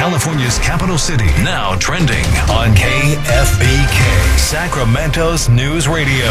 California's capital city, now trending on KFBK, Sacramento's news radio.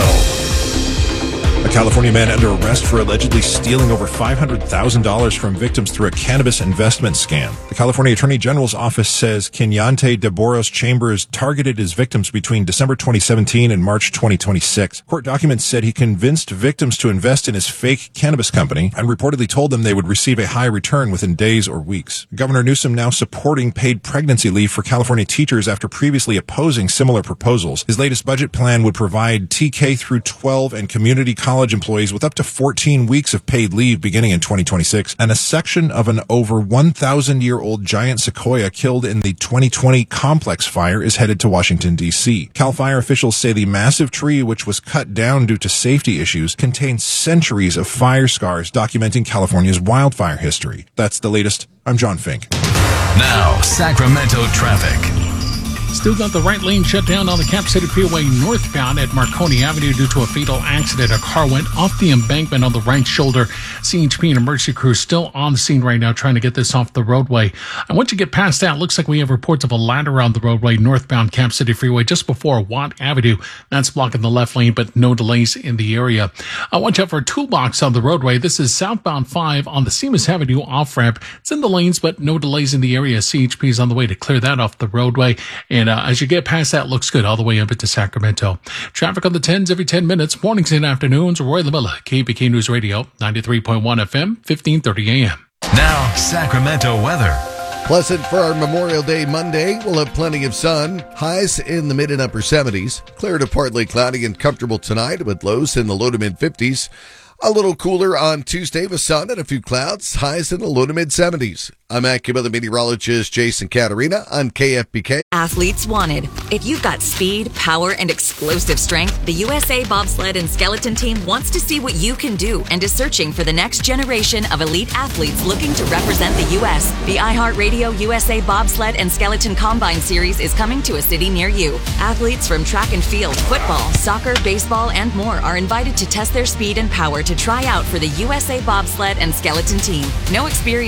A California man under arrest for allegedly stealing over $500,000 from victims through a cannabis investment scam. The California Attorney General's office says Kenyante de Boros Chambers targeted his victims between December 2017 and March 2026. Court documents said he convinced victims to invest in his fake cannabis company and reportedly told them they would receive a high return within days or weeks. Governor Newsom now supporting paid pregnancy leave for California teachers after previously opposing similar proposals. His latest budget plan would provide TK through 12 and community college employees with up to 14 weeks of paid leave beginning in 2026, and a section of an over 1,000-year-old giant sequoia killed in the 2020 complex fire is headed to Washington, D.C. Cal Fire officials say the massive tree, which was cut down due to safety issues, contains centuries of fire scars documenting California's wildfire history. That's the latest. I'm John Fink. Now, Sacramento traffic. Still got the right lane shut down on the Cap City Freeway northbound at Marconi Avenue due to a fatal accident. A car went off the embankment on the right shoulder. CHP and emergency crews still on the scene right now trying to get this off the roadway. And once you get past that, looks like we have reports of a ladder on the roadway northbound Cap City Freeway just before Watt Avenue. That's blocking the left lane, but no delays in the area. Watch out for a toolbox on the roadway. This is southbound 5 on the Seamus Avenue off-ramp. It's in the lanes, but no delays in the area. CHP is on the way to clear that off the roadway. And as you get past that, looks good all the way up into Sacramento. Traffic on the 10s every 10 minutes, mornings and afternoons. Roy Lamilla, KBK News Radio, 93.1 FM, 1530 AM. Now, Sacramento weather. Pleasant for our Memorial Day Monday. We'll have plenty of sun. Highs in the mid and upper 70s. Clear to partly cloudy and comfortable tonight with lows in the low to mid 50s. A little cooler on Tuesday with sun and a few clouds. Highs in the low to mid 70s. I'm AccuWeather meteorologist Jason Caterina on KFBK. Athletes wanted. If you've got speed, power, and explosive strength, the USA Bobsled and Skeleton Team wants to see what you can do and is searching for the next generation of elite athletes looking to represent the U.S. The iHeartRadio USA Bobsled and Skeleton Combine Series is coming to a city near you. Athletes from track and field, football, soccer, baseball, and more are invited to test their speed and power to try out for the USA Bobsled and Skeleton Team. No experience